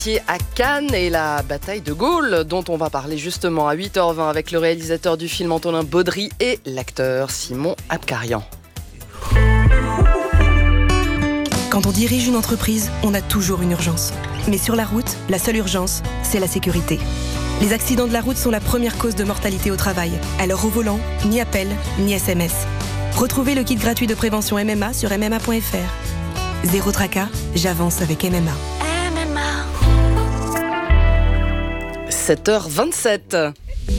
À Cannes et la bataille de Gaulle, dont on va parler justement à 8h20 avec le réalisateur du film Antonin Baudry et l'acteur Simon Abkarian. Quand on dirige une entreprise, on a toujours une urgence. Mais sur la route, la seule urgence, c'est la sécurité. Les accidents de la route sont la première cause de mortalité au travail. Alors au volant, ni appel, ni SMS. Retrouvez le kit gratuit de prévention MMA sur mma.fr. Zéro tracas, j'avance avec MMA. 7h27.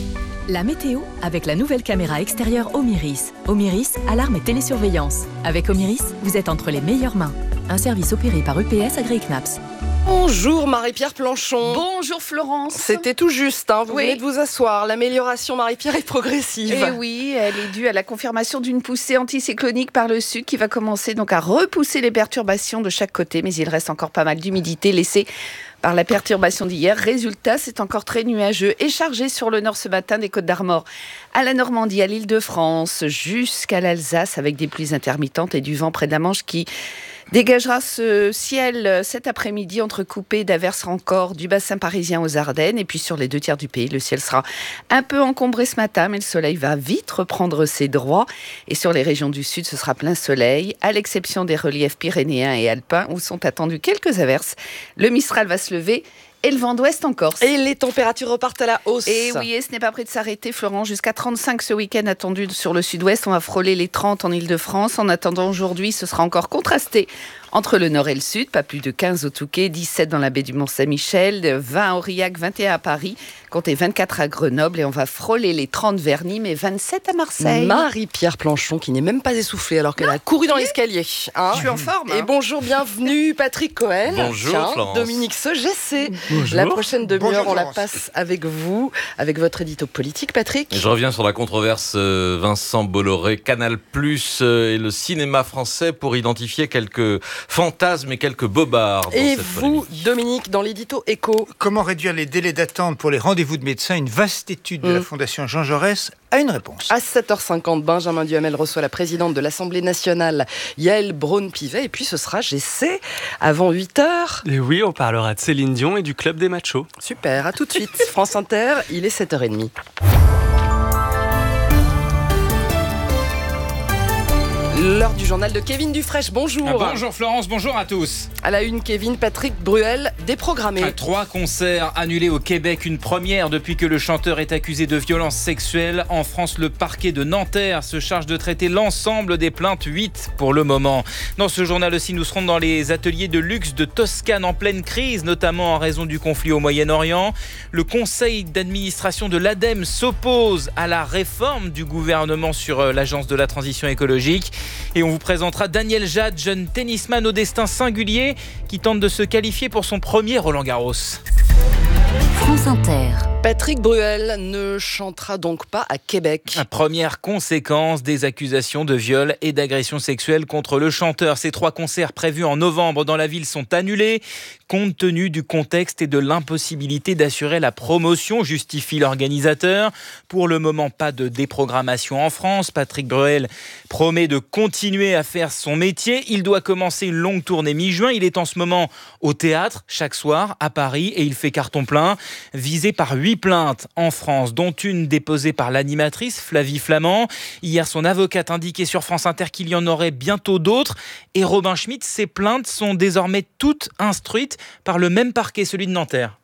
La météo avec la nouvelle caméra extérieure Omiris. Omiris, alarme et télésurveillance. Avec Omiris, vous êtes entre les meilleures mains. Un service opéré par UPS Agri-Knaps. Bonjour Marie-Pierre Planchon. Bonjour Florence. C'était tout juste, vous venez de vous asseoir. L'amélioration Marie-Pierre est progressive. Et oui, elle est due à la confirmation d'une poussée anticyclonique par le sud qui va commencer donc à repousser les perturbations de chaque côté. Mais il reste encore pas mal d'humidité laissée par la perturbation d'hier. Résultat, c'est encore très nuageux et chargé sur le nord ce matin, des Côtes d'Armor à la Normandie, à l'Île-de-France, jusqu'à l'Alsace, avec des pluies intermittentes et du vent près de la Manche qui dégagera ce ciel cet après-midi entrecoupé d'averses encore du bassin parisien aux Ardennes. Et puis sur les 2 tiers du pays, le ciel sera un peu encombré ce matin, mais le soleil va vite reprendre ses droits. Et sur les régions du sud, ce sera plein soleil, à l'exception des reliefs pyrénéens et alpins où sont attendues quelques averses. Le Mistral va se lever. Et le vent d'ouest en Corse. Et les températures repartent à la hausse. Et oui, et ce n'est pas près de s'arrêter, Florent. Jusqu'à 35 ce week-end attendu sur le sud-ouest. On va frôler les 30 en Île-de-France. En attendant aujourd'hui, ce sera encore contrasté entre le nord et le sud. Pas plus de 15 au Touquet, 17 dans la baie du Mont-Saint-Michel, 20 à Aurillac, 21 à Paris, comptez 24 à Grenoble. Et on va frôler les 30 vers Nîmes et 27 à Marseille. Marie-Pierre Planchon qui n'est même pas essoufflée alors qu'elle a couru dans l'escalier. Je suis en forme. Et bonjour, bienvenue Patrick Cohen. Bonjour Florence. Dominique Segessé. Bonjour. La prochaine demi-heure, on la Florence. passe avec vous, avec votre édito politique, Patrick. Je reviens sur la controverse Vincent Bolloré, Canal+, et le cinéma français pour identifier quelques fantasmes et quelques bobards. Et vous, Dominique, dans l'édito Écho. Comment réduire les délais d'attente pour les rendez-vous de médecins? Une vaste étude de la Fondation Jean Jaurès a une réponse. À 7h50, Benjamin Duhamel reçoit la présidente de l'Assemblée nationale, Yaël Braun-Pivet. Et puis ce sera j'essaie avant 8h. Et oui, on parlera de Céline Dion et du Club des Machos. Super, à tout de suite. France Inter, il est 7h30. L'heure du journal de Kevin Dufresne, bonjour. Bonjour Florence, bonjour à tous. À la une, Kevin, Patrick Bruel, déprogrammé. 3 concerts annulés au Québec, une première depuis que le chanteur est accusé de violences sexuelles. En France, le parquet de Nanterre se charge de traiter l'ensemble des plaintes, 8 pour le moment. Dans ce journal aussi, nous serons dans les ateliers de luxe de Toscane en pleine crise, notamment en raison du conflit au Moyen-Orient. Le conseil d'administration de l'ADEME s'oppose à la réforme du gouvernement sur l'agence de la transition écologique. Et on vous présentera Daniel Jade, jeune tennisman au destin singulier qui tente de se qualifier pour son premier Roland-Garros. France Inter. Patrick Bruel ne chantera donc pas à Québec. Première conséquence des accusations de viol et d'agression sexuelle contre le chanteur. Ces 3 concerts prévus en novembre dans la ville sont annulés compte tenu du contexte et de l'impossibilité d'assurer la promotion, justifie l'organisateur. Pour le moment, pas de déprogrammation en France. Patrick Bruel promet de continuer à faire son métier. Il doit commencer une longue tournée mi-juin. Il est en ce moment au théâtre chaque soir à Paris et il fait carton plein, visé par 8 plaintes en France, dont une déposée par l'animatrice Flavie Flament. Hier, son avocate indiquait sur France Inter qu'il y en aurait bientôt d'autres. Et Robin Schmitt, ces plaintes sont désormais toutes instruites par le même parquet, celui de Nanterre.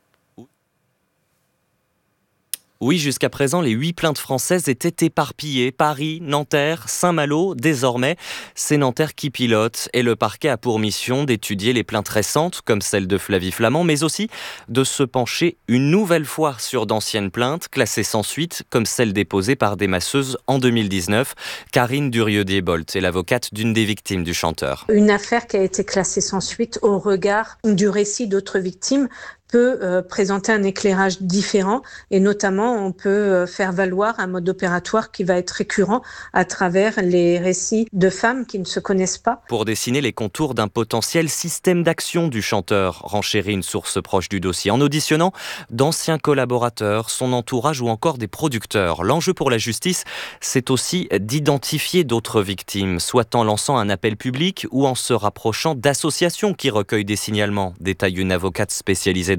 Oui, jusqu'à présent, les 8 plaintes françaises étaient éparpillées. Paris, Nanterre, Saint-Malo, désormais, c'est Nanterre qui pilote. Et le parquet a pour mission d'étudier les plaintes récentes, comme celle de Flavie Flament, mais aussi de se pencher une nouvelle fois sur d'anciennes plaintes, classées sans suite, comme celle déposée par des masseuses en 2019. Karine Durieux-Diebolt est l'avocate d'une des victimes du chanteur. Une affaire qui a été classée sans suite au regard du récit d'autres victimes peut présenter un éclairage différent et notamment on peut faire valoir un mode opératoire qui va être récurrent à travers les récits de femmes qui ne se connaissent pas. Pour dessiner les contours d'un potentiel système d'action du chanteur, renchérit une source proche du dossier en auditionnant d'anciens collaborateurs, son entourage ou encore des producteurs. L'enjeu pour la justice, c'est aussi d'identifier d'autres victimes, soit en lançant un appel public ou en se rapprochant d'associations qui recueillent des signalements, détaille une avocate spécialisée